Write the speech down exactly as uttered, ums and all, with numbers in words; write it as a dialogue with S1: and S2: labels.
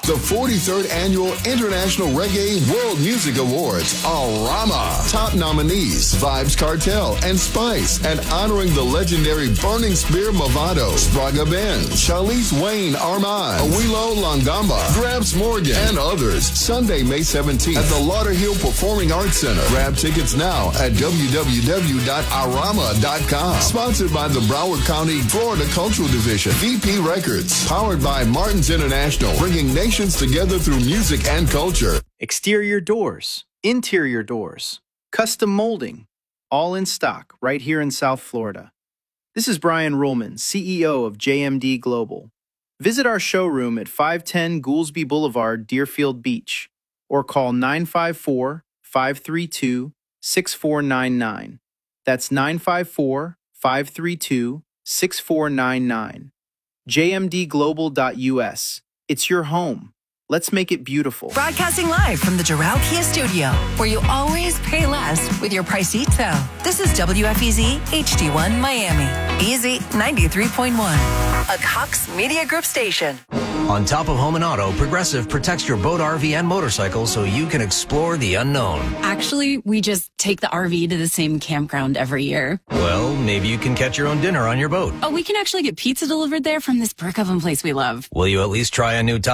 S1: the forty-third Annual International Reggae World Music Awards, Arama. Top nominees, Vibes Cartel and Spice, and honoring the legendary Burning Spear Movado, Sprague Ben, Charlize Wayne Armand, Awilo Langamba, Gramps Morgan, and others. Sunday, May seventeenth at the Lauderhill Performing Arts Center. Grab tickets now at w w w dot arama dot com. Sponsored by the Broward County, Florida Cultural Division, V P Records. Powered by Martin's International, bringing nations together through music and culture.
S2: Exterior doors, interior doors, custom molding, all in stock right here in South Florida. This is Brian Ruhlman, C E O of J M D Global. Visit our showroom at five ten Goolsby Boulevard, Deerfield Beach, or call nine five four, five three two, six four nine nine. That's nine five four, five three two, six four nine nine. j m d global dot u s. It's your home. Let's make it beautiful.
S3: Broadcasting live from the Doral Kia Studio, where you always pay less with your Pricito. This is W F E Z H D one Miami. Easy ninety-three point one. A Cox Media Group station.
S4: On top of home and auto, Progressive protects your boat, R V, and motorcycle so you can explore the unknown.
S5: Actually, we just take the R V to the same campground every year.
S4: Well, maybe you can catch your own dinner on your boat.
S5: Oh, we can actually get pizza delivered there from this brick oven place we love.
S4: Will you at least try a new top?